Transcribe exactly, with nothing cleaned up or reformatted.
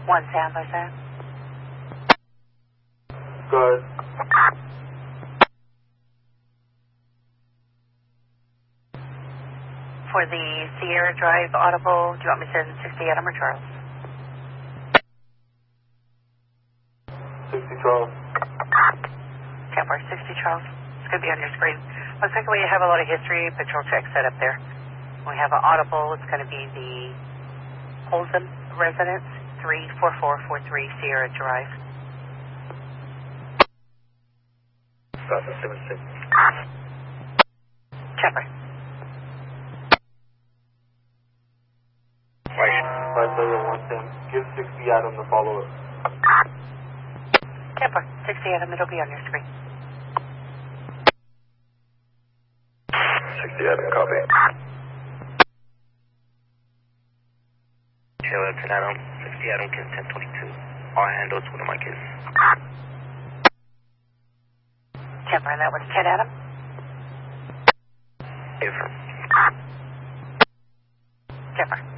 One Sam, was that? Good. For the Sierra Drive Audible, do you want me to send sixty Adam or Charles? sixty Charles. ten four, sixty Charles. It's going to be on your screen. Looks like we have a lot of history patrol checks set up there. We have an Audible. It's going to be the Holden residence, three four four four three Sierra Drive. South seven six. Chopper. five seven one Sam. Give sixty Adam the follow up. Chopper, sixty Adam, it'll be on your screen. sixty Adam, copy. Taylor, ten Adam, sixty Adam, kiss ten twenty-two. All handles, one of my kids. Chopper, and that was ten Adam? Affirm. Chopper.